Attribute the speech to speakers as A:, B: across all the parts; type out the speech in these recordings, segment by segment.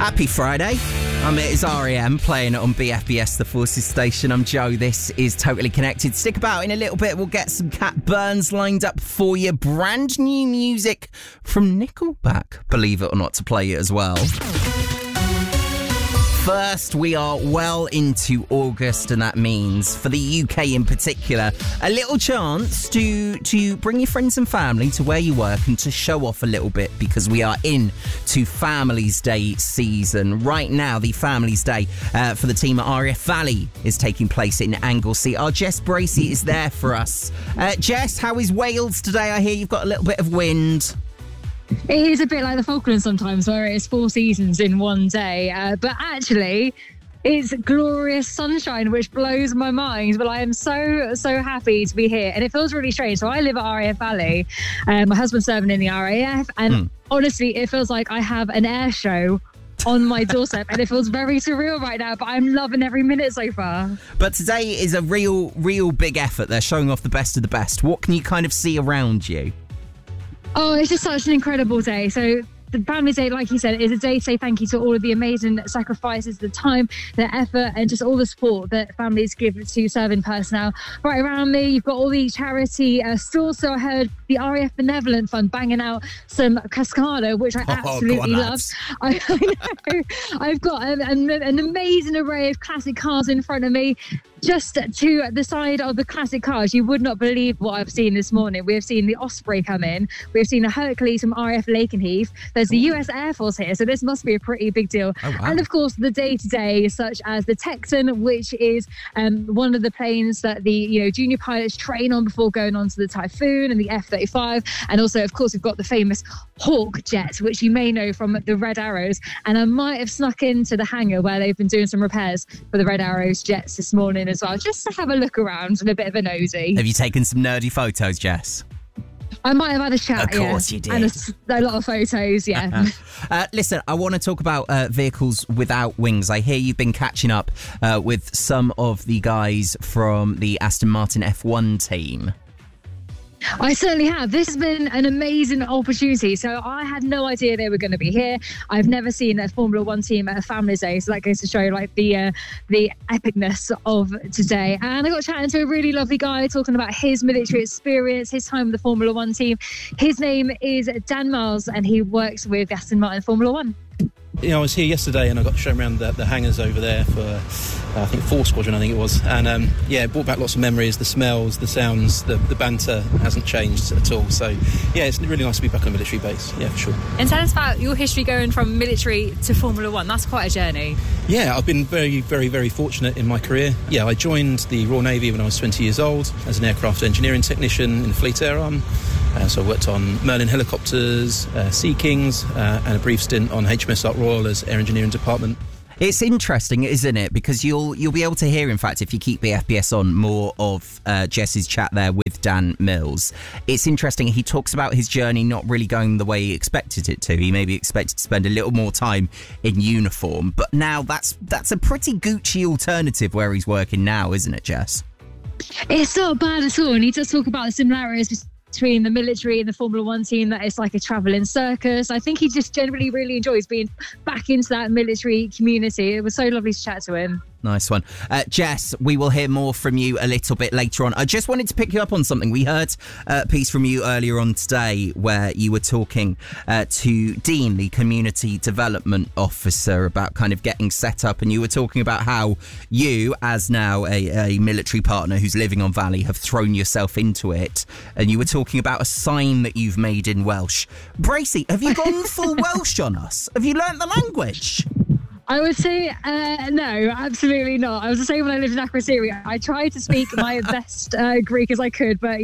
A: Happy Friday. It is REM playing it on BFBS, the Forces station. I'm Joe. This is Totally Connected. Stick about in a little bit. We'll get some Cat Burns lined up for you. Brand new music from Nickelback, believe it or not, to play it as well. First, we are well into August, and that means, for the UK in particular, a little chance to bring your friends and family to where you work and to show off a little bit, because we are in to Families Day season. Right now, the Families Day for the team at RAF Valley is taking place in Anglesey. Our Jess Bracey is there for us. Jess, how is Wales today? I hear you've got a little bit of wind.
B: It is a bit like the Falklands sometimes, where it's 4 seasons in one day. But actually, it's glorious sunshine, which blows my mind. But I am so happy to be here. And it feels really strange. So I live at RAF Valley. My husband's serving in the RAF. And honestly, it feels like I have an air show on my doorstep. And it feels very surreal right now. But I'm loving every minute so far. But
A: today is a real big effort. They're showing off the best of the best. What can you kind of see around you?
B: Oh, it's just such an incredible day. So the Families Day, like you said, is a day to say thank you to all of the amazing sacrifices, the time, the effort, and just all the support that families give to serving personnel. Right around me, you've got all the charity stores. So I heard the RAF Benevolent Fund banging out some Cascada, which I absolutely love. I know. I've got an amazing array of classic cars in front of me. Just to the side of the classic cars, you would not believe what I've seen this morning. We have seen the Osprey come in. We have seen the Hercules from RAF Lakenheath. There's the US Air Force here, so this must be a pretty big deal. Oh, wow. And of course, the day-to-day, such as the Texan, which is one of the planes that the junior pilots train on before going on to the Typhoon, and the F-35. And also, of course, we've got the famous Hawk jet, which you may know from the Red Arrows. And I might have snuck into the hangar where they've been doing some repairs for the Red Arrows jets this morning as well, just to have a look around and a bit of a nosy.
A: Have you taken some nerdy photos, Jess?
B: I might have had a chat,
A: Of course you did.
B: And a lot of photos, yeah.
A: Listen, I want to talk about vehicles without wings. I hear you've been catching up with some of the guys from the Aston Martin F1 team.
B: I certainly have. This has been an amazing opportunity. So I had no idea they were going to be here. I've never seen a Formula One team at a Families Day, so that goes to show the epicness of today. And I got chatting to a really lovely guy talking about his military experience, his time with the Formula One team. His name is Dan Miles, and he works with the Aston Martin Formula One.
C: I was here yesterday and I got shown around the hangars over there for, I think, 4 Squadron, I think it was. And, it brought back lots of memories, the smells, the sounds, the banter hasn't changed at all. So, yeah, it's really nice to be back on a military base, yeah, for sure.
B: And tell us about your history going from military to Formula One. That's quite a journey.
C: Yeah, I've been very, very, very fortunate in my career. Yeah, I joined the Royal Navy when I was 20 years old as an aircraft engineering technician in the Fleet Air Arm. So I worked on Merlin helicopters, Sea Kings, and a brief stint on HMS Ark Royal as Air Engineering Department.
A: It's interesting, isn't it? Because you'll be able to hear, in fact, if you keep BFBS on, more of Jess's chat there with Dan Mills. It's interesting. He talks about his journey not really going the way he expected it to. He maybe expected to spend a little more time in uniform, but now that's a pretty Gucci alternative where he's working now, isn't it, Jess?
B: It's not bad at all. And he does talk about the similarities between the military and the Formula One team, that it's like a travelling circus. I think he just generally really enjoys being back into that military community. It was so lovely to chat to him.
A: Nice one. Jess, we will hear more from you a little bit later on. I just wanted to pick you up on something. We heard a piece from you earlier on today where you were talking to Dean, the Community Development Officer, about kind of getting set up, and you were talking about how you, as now a military partner who's living on Valley, have thrown yourself into it, and you were talking about a sign that you've made in Welsh. Bracey, have you gone full Welsh on us? Have you learnt the language?
B: I would say no, absolutely not. I was the same when I lived in Akrotiri. I tried to speak my best Greek as I could, but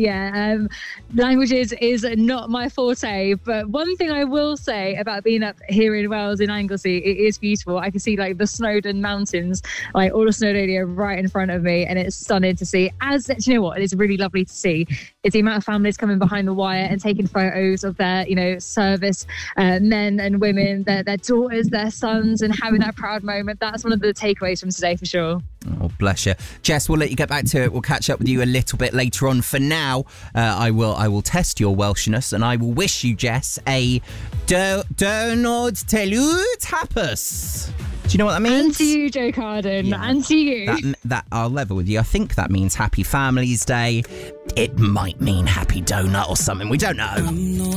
B: languages is not my forte. But one thing I will say about being up here in Wales in Anglesey, it is beautiful. I can see like the Snowdon Mountains, like all of Snowdonia right in front of me, and it's stunning to see. Do you know what? It's really lovely to see. It's the amount of families coming behind the wire and taking photos of their, service men and women, their daughters, their sons, and having that proud moment. That's one of the takeaways from today for sure.
A: Oh, bless you. Jess, we'll let you get back to it. We'll catch up with you a little bit later on. For now, I will test your Welshness, and I will wish you, Jess, a Diwrnod Teulu Hapus. Do you know what that means?
B: And to you, Joe Carden. Yeah. And to you.
A: That I'll level with you. I think that means Happy Families Day. It might mean Happy Donut or something. We don't know.